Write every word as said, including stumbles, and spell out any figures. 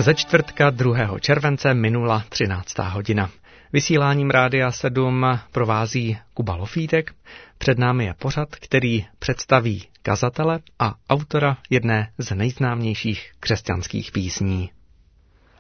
Ze čtvrtka druhého července minula třináctá hodina. Vysíláním Rádia sedm provází Kuba Lofítek. Před námi je pořad, který představí kazatele a autora jedné z nejznámějších křesťanských písní.